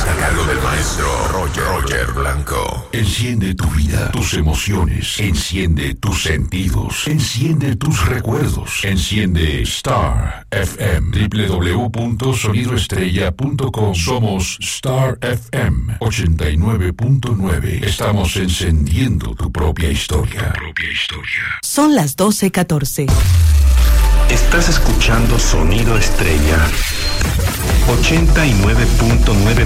a cargo del maestro Roger Blanco. Enciende tu vida, tus emociones, enciende tus sentidos, enciende tus recuerdos, enciende Star FM, www.sonidoestrella.com. Somos Star FM 89.9. Estamos encendiendo tu propia historia. Son las 12:14. Estás escuchando Sonido Estrella 89.9